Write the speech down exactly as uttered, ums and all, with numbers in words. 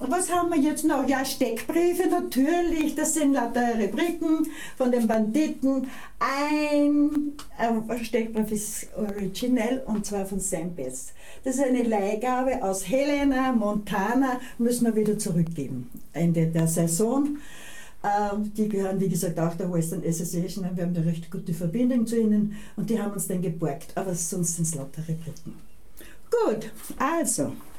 Was haben wir jetzt noch? Ja, Steckbriefe natürlich, das sind lauter Rubriken von den Banditen. Ein äh, Steckbrief ist originell und zwar von Sam Betts. Das ist eine Leihgabe aus Helena, Montana, müssen wir wieder zurückgeben. Ende der Saison. Äh, die gehören, wie gesagt, auch der Western Association. Wir haben eine recht gute Verbindung zu ihnen und die haben uns dann geborgt, aber sonst sind es lauter Rubriken. Gut, also.